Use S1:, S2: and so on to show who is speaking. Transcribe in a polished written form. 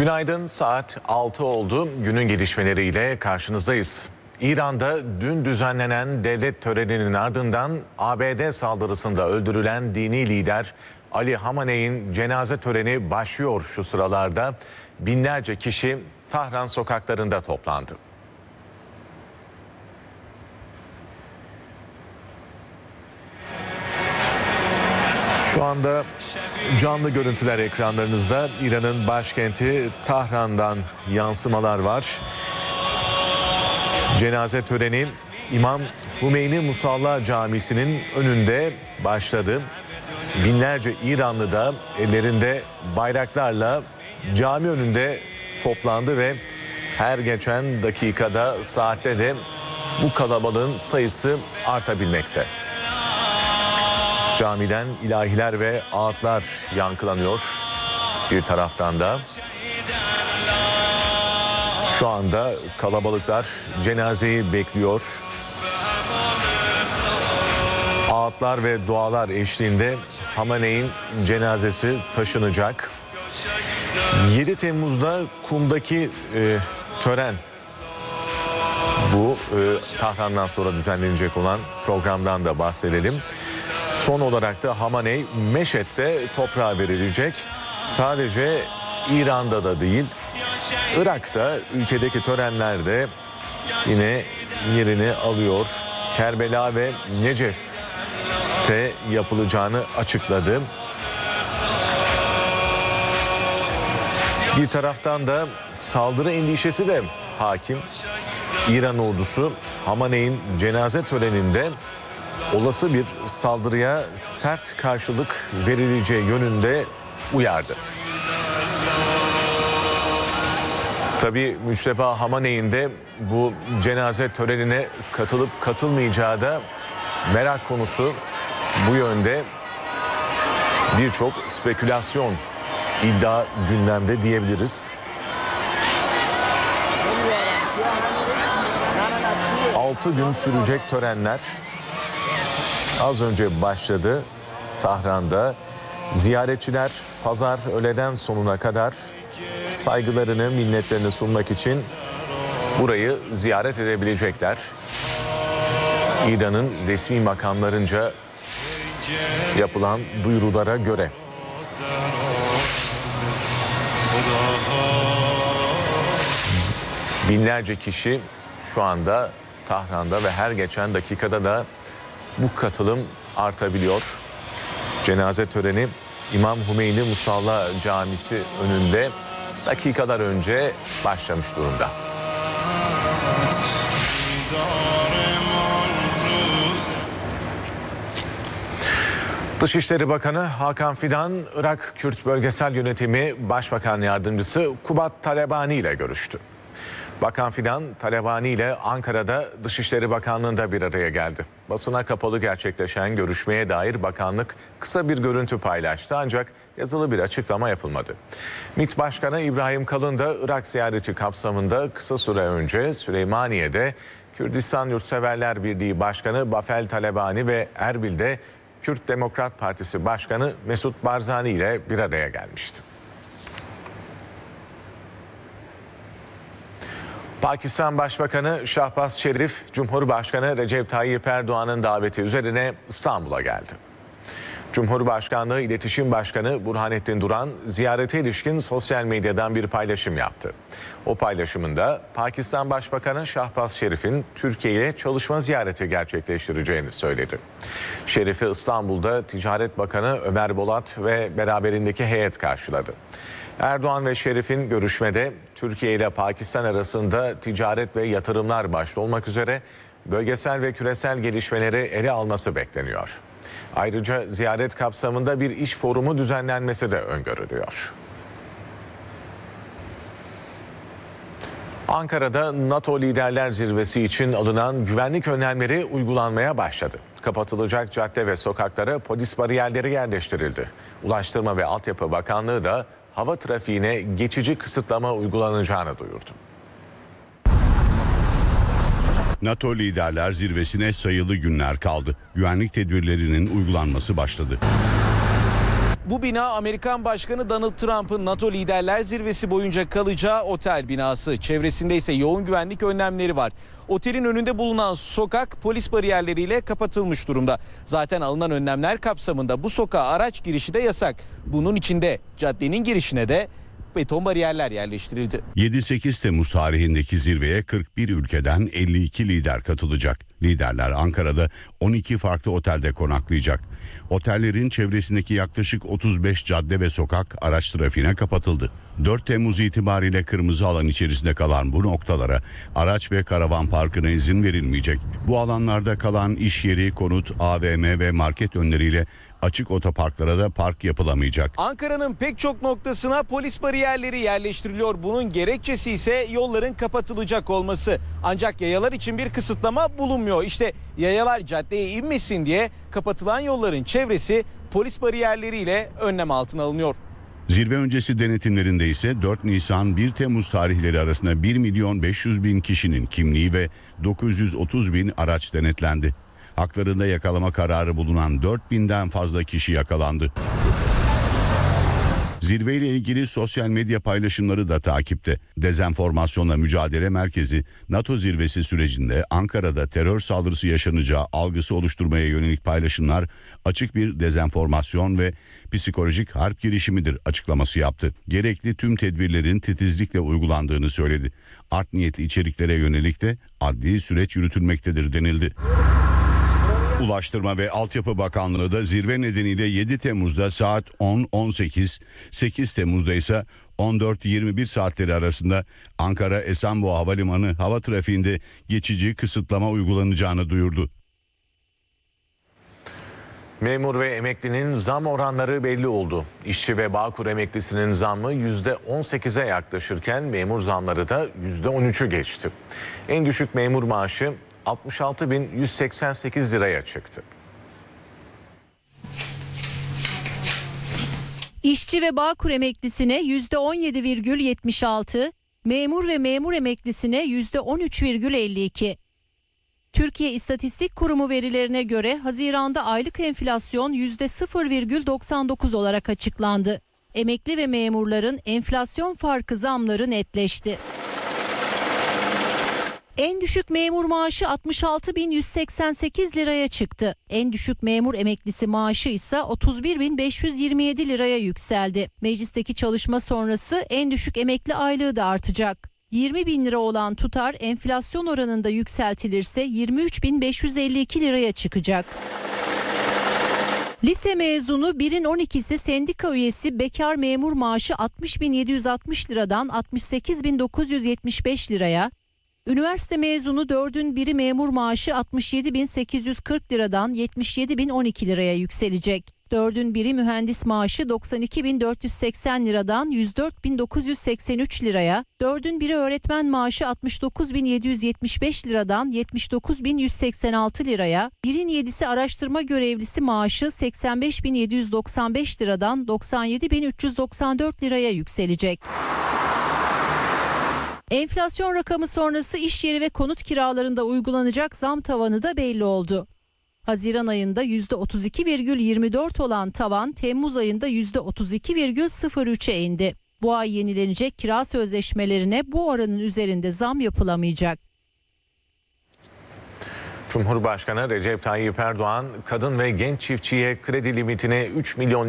S1: Günaydın, saat 6 oldu. Günün gelişmeleriyle karşınızdayız. İran'da dün düzenlenen devlet töreninin ardından ABD saldırısında öldürülen dini lider Ali Hamenei'nin cenaze töreni başlıyor şu sıralarda. Binlerce kişi Tahran sokaklarında toplandı. Şu anda canlı görüntüler ekranlarınızda. İran'ın başkenti Tahran'dan yansımalar var. Cenaze töreni İmam Hümeyni Musalla Camisi'nin önünde başladı. Binlerce İranlı da ellerinde bayraklarla cami önünde toplandı ve her geçen dakikada, saatte de bu kalabalığın sayısı artabilmekte. Camiden ilahiler ve ağıtlar yankılanıyor bir taraftan da. Şu anda kalabalıklar cenazeyi bekliyor. Ağıtlar ve dualar eşliğinde Hamenei'nin cenazesi taşınacak. 7 Temmuz'da Kum'daki tören, bu Tahran'dan sonra düzenlenecek olan programdan da bahsedelim. Son olarak da Hamenei Meşhed'de toprağa verilecek. Sadece İran'da da değil, Irak'ta ülkedeki törenlerde yine yerini alıyor. Kerbela ve Necef'te yapılacağını açıkladı. Bir taraftan da saldırı endişesi de hakim. İran ordusu Hamenei'nin cenaze töreninde olası bir saldırıya sert karşılık verileceği yönünde uyardı. Tabii Müçteba Hamenei'nin de bu cenaze törenine katılıp katılmayacağı da merak konusu. Bu yönde birçok spekülasyon, iddia gündemde diyebiliriz. 6 gün sürecek törenler az önce başladı Tahran'da. Ziyaretçiler pazar öğleden sonuna kadar saygılarını, minnetlerini sunmak için burayı ziyaret edebilecekler. İran'ın resmi makamlarınca yapılan duyurulara göre. Binlerce kişi şu anda Tahran'da ve her geçen dakikada da bu katılım artabiliyor. Cenaze töreni İmam Hümeyni Musalla Camisi önünde dakikalar önce başlamış durumda. Dışişleri Bakanı Hakan Fidan, Irak Kürt Bölgesel Yönetimi Başbakan Yardımcısı Kubat Talabani ile görüştü. Bakan Fidan, Talabani ile Ankara'da Dışişleri Bakanlığı'nda bir araya geldi. Basına kapalı gerçekleşen görüşmeye dair bakanlık kısa bir görüntü paylaştı ancak yazılı bir açıklama yapılmadı. MİT Başkanı İbrahim Kalın da Irak ziyareti kapsamında kısa süre önce Süleymaniye'de Kürdistan Yurtseverler Birliği Başkanı Bafel Talabani ve Erbil'de Kürt Demokrat Partisi Başkanı Mesut Barzani ile bir araya gelmişti. Pakistan Başbakanı Şahbaz Şerif, Cumhurbaşkanı Recep Tayyip Erdoğan'ın daveti üzerine İstanbul'a geldi. Cumhurbaşkanlığı İletişim Başkanı Burhanettin Duran, ziyarete ilişkin sosyal medyadan bir paylaşım yaptı. O paylaşımında Pakistan Başbakanı Şahbaz Şerif'in Türkiye ile çalışma ziyareti gerçekleştireceğini söyledi. Şerif'i İstanbul'da Ticaret Bakanı Ömer Bolat ve beraberindeki heyet karşıladı. Erdoğan ve Şerif'in görüşmede Türkiye ile Pakistan arasında ticaret ve yatırımlar başta olmak üzere bölgesel ve küresel gelişmeleri ele alması bekleniyor. Ayrıca ziyaret kapsamında bir iş forumu düzenlenmesi de öngörülüyor. Ankara'da NATO Liderler Zirvesi için alınan güvenlik önlemleri uygulanmaya başladı. Kapatılacak cadde ve sokaklara polis bariyerleri yerleştirildi. Ulaştırma ve Altyapı Bakanlığı da hava trafiğine geçici kısıtlama uygulanacağını duyurdu.
S2: NATO Liderler Zirvesi'ne sayılı günler kaldı. Güvenlik tedbirlerinin uygulanması başladı.
S3: Bu bina Amerikan Başkanı Donald Trump'ın NATO Liderler Zirvesi boyunca kalacağı otel binası. Çevresinde ise yoğun güvenlik önlemleri var. Otelin önünde bulunan sokak polis bariyerleriyle kapatılmış durumda. Zaten alınan önlemler kapsamında bu sokağa araç girişi de yasak. Bunun içinde caddenin girişine de beton bariyerler yerleştirildi.
S2: 7-8 Temmuz tarihindeki zirveye 41 ülkeden 52 lider katılacak. Liderler Ankara'da 12 farklı otelde konaklayacak. Otellerin çevresindeki yaklaşık 35 cadde ve sokak araç trafiğine kapatıldı. 4 Temmuz itibariyle kırmızı alan içerisinde kalan bu noktalara araç ve karavan parkına izin verilmeyecek. Bu alanlarda kalan iş yeri, konut, AVM ve market önleriyle açık otoparklara da park yapılamayacak.
S3: Ankara'nın pek çok noktasına polis bariyerleri yerleştiriliyor. Bunun gerekçesi ise yolların kapatılacak olması. Ancak yayalar için bir kısıtlama bulunmuyor. İşte yayalar caddeye inmesin diye kapatılan yolların çevresi polis bariyerleriyle önlem altına alınıyor.
S2: Zirve öncesi denetimlerinde ise 4 Nisan 1 Temmuz tarihleri arasında 1.500.000 kişinin kimliği ve 930.000 araç denetlendi. Haklarında yakalama kararı bulunan 4.000'den fazla kişi yakalandı. Zirveyle ilgili sosyal medya paylaşımları da takipte. Dezenformasyonla Mücadele Merkezi, NATO zirvesi sürecinde Ankara'da terör saldırısı yaşanacağı algısı oluşturmaya yönelik paylaşımlar açık bir dezenformasyon ve psikolojik harp girişimidir açıklaması yaptı. Gerekli tüm tedbirlerin titizlikle uygulandığını söyledi. Art niyetli içeriklere yönelik de adli süreç yürütülmektedir denildi. Ulaştırma ve Altyapı Bakanlığı da zirve nedeniyle 7 Temmuz'da saat 10-18, 8 Temmuz'da ise 14-21 saatleri arasında Ankara Esenboğa Havalimanı hava trafiğinde geçici kısıtlama uygulanacağını duyurdu.
S1: Memur ve emeklinin zam oranları belli oldu. İşçi ve Bağkur emeklisinin zammı %18'e yaklaşırken memur zamları da %13'ü geçti. En düşük memur maaşı 66.188 liraya çıktı.
S4: İşçi ve Bağkur emeklisine %17,76, memur ve memur emeklisine %13,52. Türkiye İstatistik Kurumu verilerine göre Haziran'da aylık enflasyon %0,99 olarak açıklandı. Emekli ve memurların enflasyon farkı zamları netleşti. En düşük memur maaşı 66.188 liraya çıktı. En düşük memur emeklisi maaşı ise 31.527 liraya yükseldi. Meclisteki çalışma sonrası en düşük emekli aylığı da artacak. 20.000 lira olan tutar enflasyon oranında yükseltilirse 23.552 liraya çıkacak. Lise mezunu 1'in 12'si sendika üyesi bekar memur maaşı 60.760 liradan 68.975 liraya, üniversite mezunu 4'ün biri memur maaşı 67.840 liradan 77.012 liraya yükselecek. 4'ün biri mühendis maaşı 92.480 liradan 104.983 liraya, 4'ün biri öğretmen maaşı 69.775 liradan 79.186 liraya, 1'in 7'si araştırma görevlisi maaşı 85.795 liradan 97.394 liraya yükselecek. Enflasyon rakamı sonrası iş yeri ve konut kiralarında uygulanacak zam tavanı da belli oldu. Haziran ayında %32,24 olan tavan Temmuz ayında %32,03'e indi. Bu ay yenilenecek kira sözleşmelerine bu oranın üzerinde zam yapılamayacak.
S1: Cumhurbaşkanı Recep Tayyip Erdoğan kadın ve genç çiftçiye kredi limitine 3 milyon